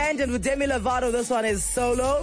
ended with Demi Lovato. This one is Solo.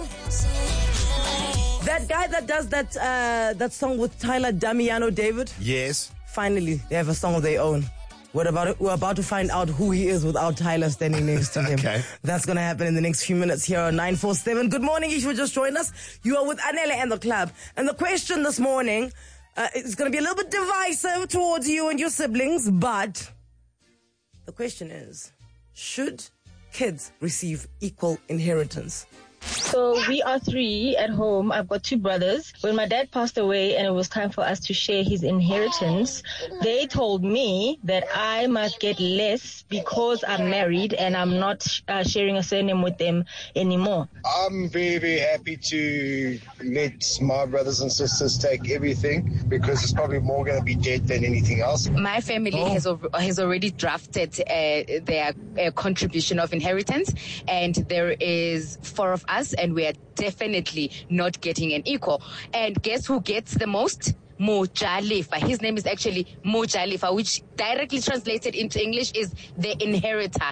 That guy that does that song with Tyler Damiano David. Yes. Finally, they have a song of their own. We're about to find out who he is without Tyler standing next to him. Okay. That's going to happen in the next few minutes here on 947. Good morning, if you just joined us. You are with Anele and the club. And the question this morning is going to be a little bit divisive towards you and your siblings, but the question is, should kids receive equal inheritance? So we are three at home. I've got two brothers. When my dad passed away and it was time for us to share his inheritance, they told me that I must get less because I'm married and I'm not sharing a surname with them anymore. I'm very, very happy to let my brothers and sisters take everything because it's probably more going to be dead than anything else. My family has already drafted their contribution of inheritance, and there is 4 of us, and we are definitely not getting an equal. And guess who gets the most? Mojalifa. His name is actually Mojalifa, which directly translated into English is the inheritor.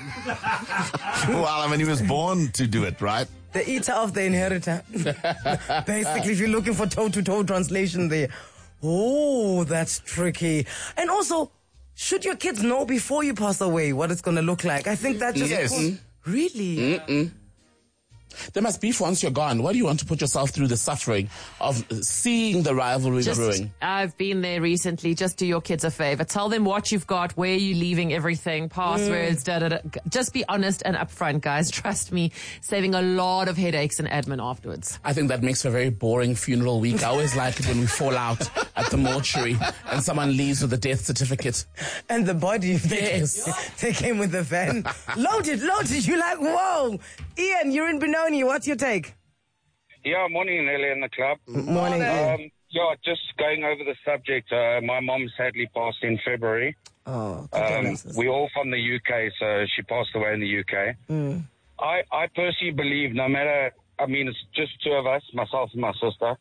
Well, I mean, he was born to do it, right? The eater of the inheritor. Basically, if you're looking for toe-to-toe translation there. Oh, that's tricky. And also, should your kids know before you pass away what it's going to look like? I think that's just... Yes. Really? There must be once you're gone. Why do you want to put yourself through the suffering of seeing the rivalry brewing? I've been there recently. Just do your kids a favor. Tell them what you've got, where you're leaving everything, passwords, Just be honest and upfront, guys. Trust me, saving a lot of headaches and admin afterwards. I think that makes for a very boring funeral week. I always like it when we fall out at the mortuary and someone leaves with a death certificate. And the body, Yes. they came with the van. Loaded. You're like, whoa. Ian, you're in Benoni. What's your take? Yeah, morning, Nelly and the club. Morning. Ian. Yeah, just going over the subject. My mom sadly passed in February. Oh, condolences. We're all from the UK, so she passed away in the UK. I personally believe no matter, I mean, it's just 2 of us, myself and my sister.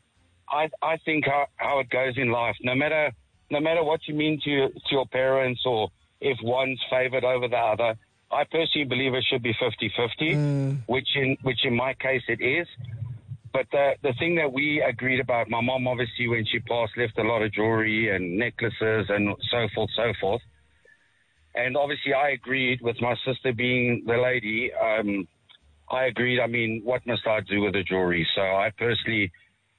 I think how it goes in life, no matter what you mean to your parents or if one's favored over the other, I personally believe it should be 50-50, which in my case it is. But the thing that we agreed about, my mom obviously when she passed left a lot of jewelry and necklaces and so forth. And obviously I agreed with my sister being the lady. I agreed, I mean, what must I do with the jewelry? So I personally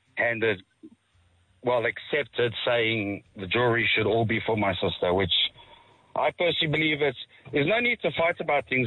accepted saying the jewelry should all be for my sister, which I personally believe there's no need to fight about things.